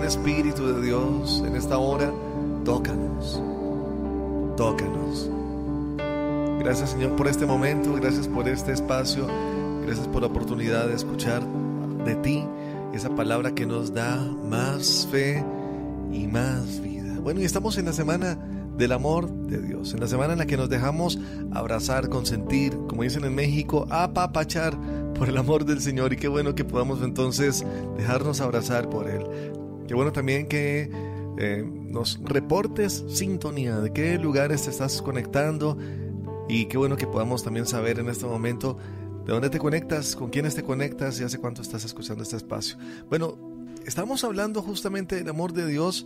Espíritu de Dios, en esta hora, tócanos. Gracias, Señor, por este momento, gracias por este espacio, gracias por la oportunidad de escuchar de ti esa palabra que nos da más fe y más vida. Bueno, y estamos en la semana del amor de Dios, en la semana en la que nos dejamos abrazar, consentir, como dicen en México, apapachar por el amor del Señor. Y qué bueno que podamos entonces dejarnos abrazar por Él. Qué bueno también que nos reportes sintonía, de qué lugares te estás conectando, y qué bueno que podamos también saber en este momento de dónde te conectas, con quiénes te conectas y hace cuánto estás escuchando este espacio. Bueno, estamos hablando justamente del amor de Dios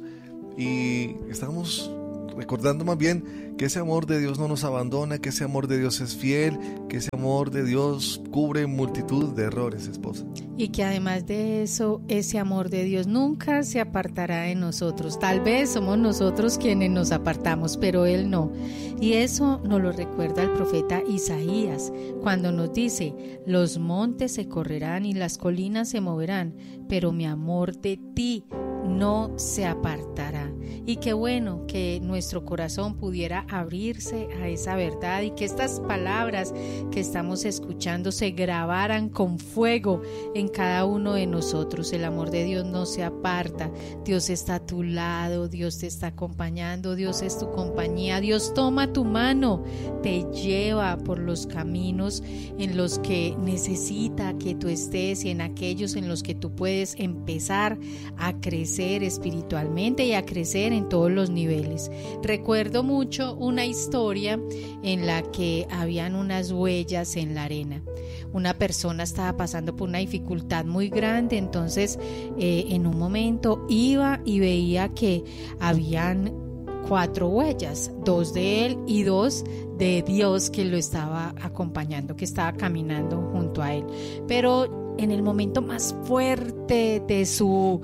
y estamos recordando más bien que ese amor de Dios no nos abandona, que ese amor de Dios es fiel, que ese amor de Dios cubre multitud de errores, esposa. Y que además de eso, ese amor de Dios nunca se apartará de nosotros. Tal vez somos nosotros quienes nos apartamos, pero Él no. Y eso nos lo recuerda el profeta Isaías, cuando nos dice: los montes se correrán y las colinas se moverán, pero mi amor de ti no se apartará. Y qué bueno que nuestro corazón pudiera abrirse a esa verdad y que estas palabras que estamos escuchando se grabaran con fuego en cada uno de nosotros. El amor de Dios no se aparta, Dios está a tu lado, Dios te está acompañando, Dios es tu compañía, Dios toma tu mano, te lleva por los caminos en los que necesita que tú estés y en aquellos en los que tú puedes empezar a crecer espiritualmente y a crecer en todos los niveles. Recuerdo mucho una historia en la que habían unas huellas en la arena. Una persona estaba pasando por una dificultad muy grande, entonces en un momento iba y veía que habían 4 huellas, 2 de él y 2 de Dios que lo estaba acompañando, que estaba caminando junto a él. Pero en el momento más fuerte de su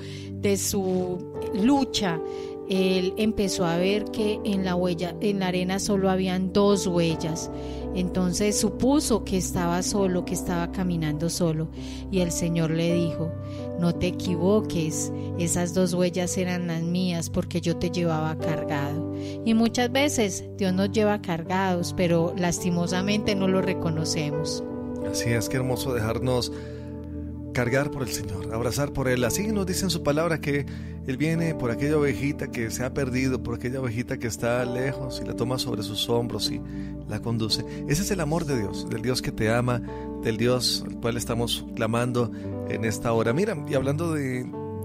lucha, él empezó a ver que en la arena solo habían 2 huellas. Entonces supuso que estaba solo, que estaba caminando solo. Y el Señor le dijo: no te equivoques, esas 2 huellas eran las mías, porque yo te llevaba cargado. Y muchas veces Dios nos lleva cargados, pero lastimosamente no lo reconocemos. Así es, qué hermoso dejarnos cargar por el Señor, abrazar por Él. Así nos dice en su palabra que Él viene por aquella ovejita que se ha perdido, por aquella ovejita que está lejos, y la toma sobre sus hombros y la conduce. Ese es el amor de Dios, del Dios que te ama, del Dios al cual estamos clamando en esta hora. Mira, y hablando de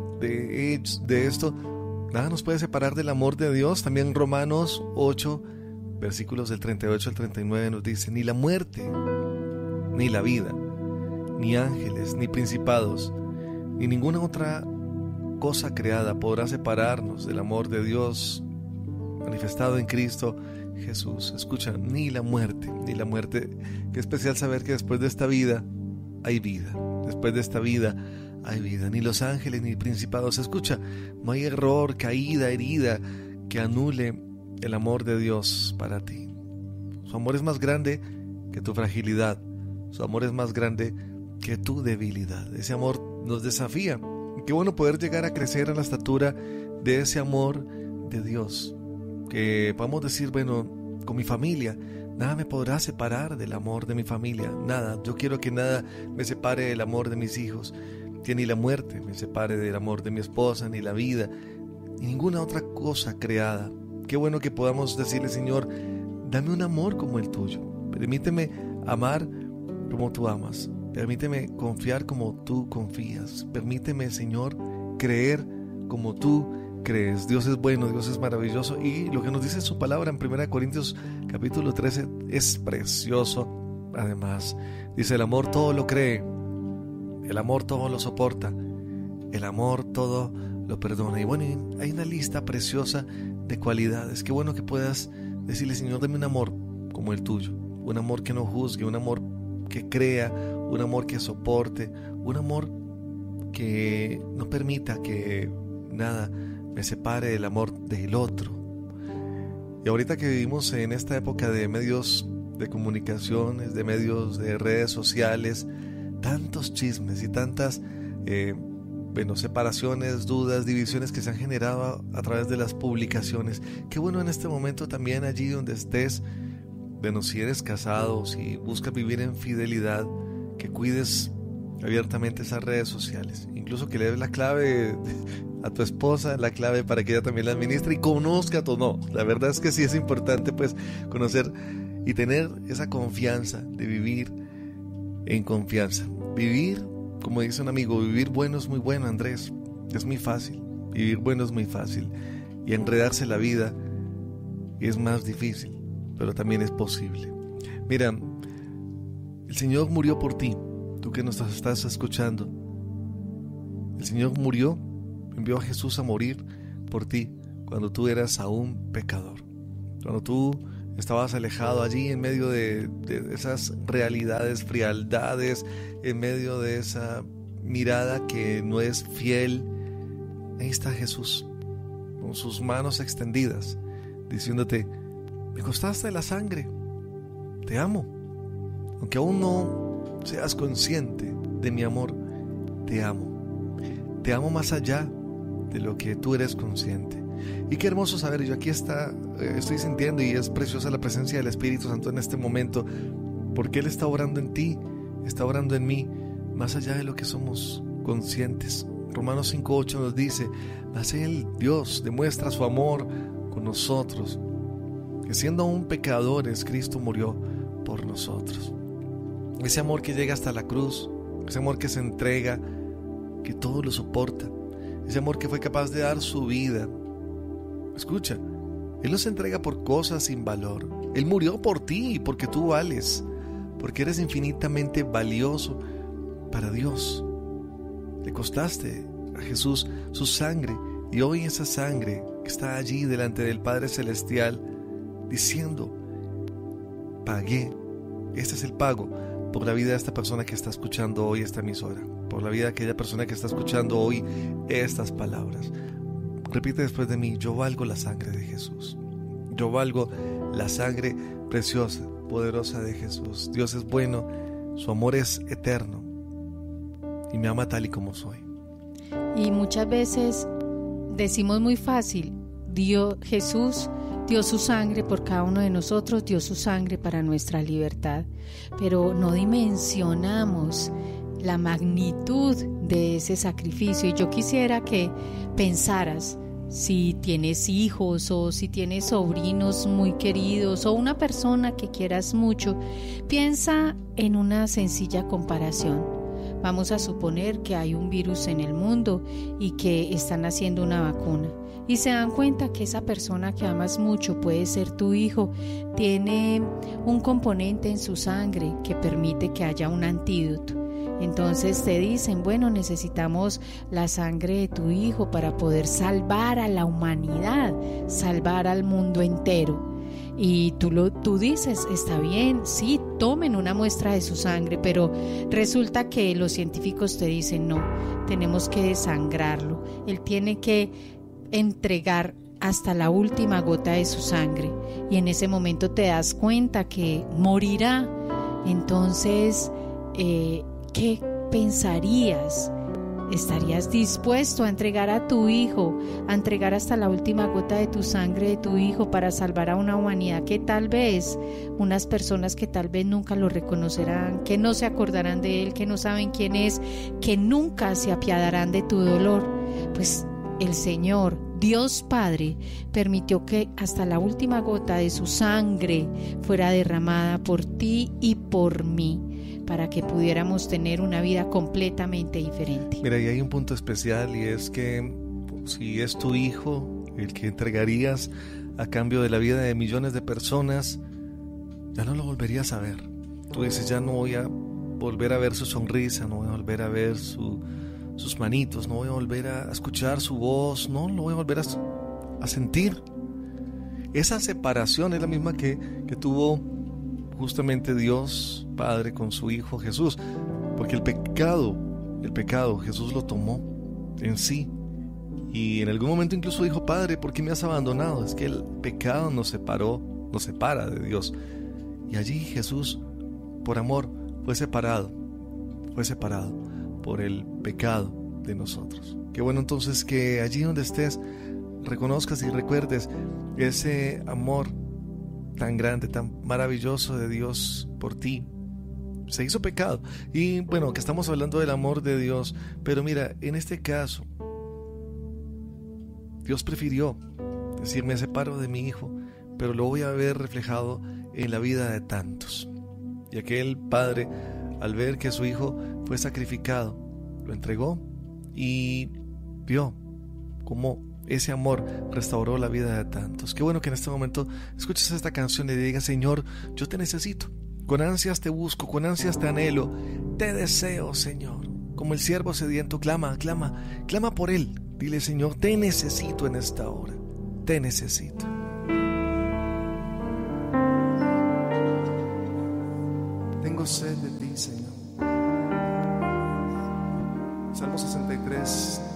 esto, nada nos puede separar del amor de Dios. También Romanos 8, versículos del 38 al 39 nos dice: ni la muerte, ni la vida, ni ángeles, ni principados, ni ninguna otra cosa creada podrá separarnos del amor de Dios manifestado en Cristo Jesús. Escucha, ni la muerte. Qué especial saber que después de esta vida hay vida. Después de esta vida hay vida. Ni los ángeles, ni principados. Escucha, no hay error, caída, herida que anule el amor de Dios para ti. Su amor es más grande que tu fragilidad. Su amor es más grande que tu debilidad. Ese amor nos desafía. Qué bueno poder llegar a crecer a la estatura de ese amor de Dios. Que podamos decir: bueno, con mi familia nada me podrá separar del amor de mi familia. Nada, yo quiero que nada me separe del amor de mis hijos. Que ni la muerte me separe del amor de mi esposa, ni la vida, ni ninguna otra cosa creada. Qué bueno que podamos decirle: Señor, dame un amor como el tuyo. Permíteme amar como tú amas. Permíteme confiar como tú confías. Permíteme, Señor, creer como tú crees. Dios es bueno, Dios es maravilloso. Y lo que nos dice su palabra en 1 Corintios capítulo 13 es precioso. Además, dice: el amor todo lo cree, el amor todo lo soporta, el amor todo lo perdona. Y bueno, hay una lista preciosa de cualidades. Qué bueno que puedas decirle: Señor, dame un amor como el tuyo. Un amor que no juzgue, un amor que crea, un amor que soporte, un amor que no permita que nada me separe del amor del otro. Y ahorita que vivimos en esta época de medios de comunicaciones, de medios de redes sociales, tantos chismes y tantas separaciones, dudas, divisiones que se han generado a través de las publicaciones. Qué bueno en este momento también allí donde estés, bueno, si eres casado, si buscas vivir en fidelidad, que cuides abiertamente esas redes sociales, incluso que le des la clave a tu esposa, la clave para que ella también la administre y conozca todo. No, la verdad es que sí es importante pues conocer y tener esa confianza de vivir en confianza. Vivir, como dice un amigo, vivir bueno es muy bueno, Andrés, es muy fácil, vivir bueno es muy fácil, y enredarse la vida es más difícil, pero también es posible. Mira, el Señor murió por ti, tú que nos estás escuchando. El Señor murió, envió a Jesús a morir por ti cuando tú eras aún pecador, cuando tú estabas alejado allí en medio de esas realidades, frialdades, en medio de esa mirada que no es fiel. Ahí está Jesús con sus manos extendidas diciéndote: me costaste la sangre, te amo, aunque aún no seas consciente de mi amor, te amo más allá de lo que tú eres consciente. Y qué hermoso saber, yo aquí estoy sintiendo, y es preciosa la presencia del Espíritu Santo en este momento, porque Él está orando en ti, está orando en mí, más allá de lo que somos conscientes. Romanos 5:8 nos dice: mas Él, Dios, demuestra su amor con nosotros, que siendo aún pecadores, Cristo murió por nosotros. Ese amor que llega hasta la cruz, ese amor que se entrega, que todo lo soporta, ese amor que fue capaz de dar su vida. Escucha, Él no se entrega por cosas sin valor. Él murió por ti, porque tú vales, porque eres infinitamente valioso para Dios. Le costaste a Jesús su sangre, y hoy esa sangre está allí delante del Padre Celestial diciendo: pagué. Este es el pago por la vida de esta persona que está escuchando hoy esta emisora, por la vida de aquella persona que está escuchando hoy estas palabras. Repite después de mí: yo valgo la sangre de Jesús. Yo valgo la sangre preciosa, poderosa de Jesús. Dios es bueno, su amor es eterno y me ama tal y como soy. Y muchas veces decimos muy fácil: Jesús dio su sangre por cada uno de nosotros, dio su sangre para nuestra libertad, pero no dimensionamos la magnitud de ese sacrificio. Y yo quisiera que pensaras, si tienes hijos o si tienes sobrinos muy queridos o una persona que quieras mucho, piensa en una sencilla comparación. Vamos a suponer que hay un virus en el mundo y que están haciendo una vacuna, y se dan cuenta que esa persona que amas mucho, puede ser tu hijo, tiene un componente en su sangre que permite que haya un antídoto. Entonces te dicen: bueno, necesitamos la sangre de tu hijo para poder salvar a la humanidad, salvar al mundo entero. Y tú dices: está bien, sí, tomen una muestra de su sangre, pero resulta que los científicos te dicen: no, tenemos que desangrarlo, él tiene que entregar hasta la última gota de su sangre, y en ese momento te das cuenta que morirá. Entonces, ¿qué pensarías? ¿Estarías dispuesto a entregar a tu hijo, a entregar hasta la última gota de tu sangre de tu hijo para salvar a una humanidad que tal vez, unas personas que tal vez nunca lo reconocerán, que no se acordarán de él, que no saben quién es, que nunca se apiadarán de tu dolor? Pues el Señor, Dios Padre, permitió que hasta la última gota de su sangre fuera derramada por ti y por mí, para que pudiéramos tener una vida completamente diferente. Mira, y hay un punto especial, y es que si es tu hijo el que entregarías a cambio de la vida de millones de personas, ya no lo volverías a ver. Tú dices: ya no voy a volver a ver su sonrisa, no voy a volver a ver sus manitos, no voy a volver a escuchar su voz, no lo voy a volver a sentir. Esa separación es la misma que tuvo justamente Dios Padre con su Hijo Jesús, porque el pecado Jesús lo tomó en sí, y en algún momento incluso dijo: Padre, ¿por qué me has abandonado? Es que el pecado nos separa de Dios, y allí Jesús, por amor, fue separado por el pecado de nosotros. Qué bueno entonces que allí donde estés reconozcas y recuerdes ese amor tan grande, tan maravilloso de Dios por ti. Se hizo pecado. Y bueno, que estamos hablando del amor de Dios, pero mira, en este caso Dios prefirió decir: me separo de mi hijo, pero lo voy a ver reflejado en la vida de tantos. Y aquel padre, al ver que su hijo fue sacrificado, lo entregó y vio cómo ese amor restauró la vida de tantos. Qué bueno que en este momento escuches esta canción y le digas: Señor, yo te necesito, con ansias te busco, con ansias te anhelo, te deseo, Señor. Como el siervo sediento clama por él. Dile: Señor, te necesito en esta hora, te necesito. Tengo sed de ti, Señor. Salmo 63.